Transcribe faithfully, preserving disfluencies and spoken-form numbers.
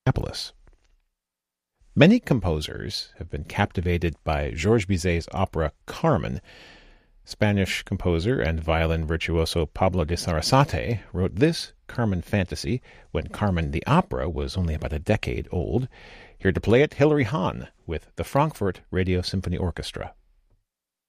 Minneapolis. Many composers have been captivated by Georges Bizet's opera Carmen. Spanish composer and violin virtuoso Pablo de Sarasate wrote this Carmen fantasy when Carmen the opera was only about a decade old. Here to play it, Hilary Hahn with the Frankfurt Radio Symphony Orchestra.